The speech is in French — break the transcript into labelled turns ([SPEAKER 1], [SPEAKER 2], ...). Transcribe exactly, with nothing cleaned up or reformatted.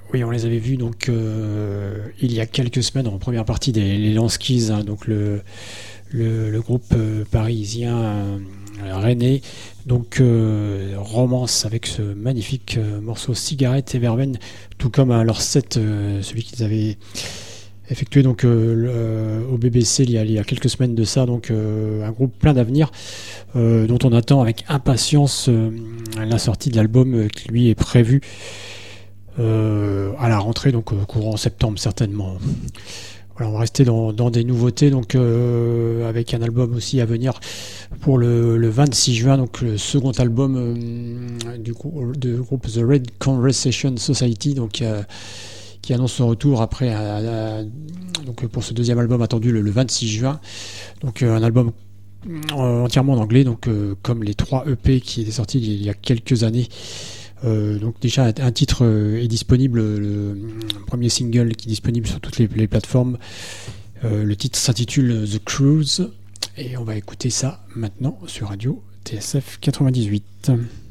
[SPEAKER 1] Oui, on les avait vus donc euh, il y a quelques semaines en première partie des les Lanskis, hein, donc le, le, le groupe euh, parisien euh, rennais, donc euh, romance avec ce magnifique euh, morceau Cigarette et Verveine, tout comme euh, leur set, euh, celui qu'ils avaient effectué donc euh, le, euh, au B B C il y, a, il y a quelques semaines de ça, donc euh, un groupe plein d'avenir euh, dont on attend avec impatience euh, la sortie de l'album euh, qui lui est prévu Euh, à la rentrée, donc euh, courant septembre certainement. Voilà, on va rester dans, dans des nouveautés, donc euh, avec un album aussi à venir pour le, le vingt-six juin, donc le second album euh, du, du groupe The Red Conversation Society, donc euh, qui annonce son retour après euh, donc pour ce deuxième album attendu le, le vingt-six juin. Donc euh, un album entièrement en anglais, donc euh, comme les trois E P qui étaient sortis il y a quelques années. Euh, donc déjà un titre euh, est disponible, le premier single qui est disponible sur toutes les, les plateformes. Euh, le titre s'intitule The Cruise et on va écouter ça maintenant sur Radio T S F quatre-vingt-dix-huit.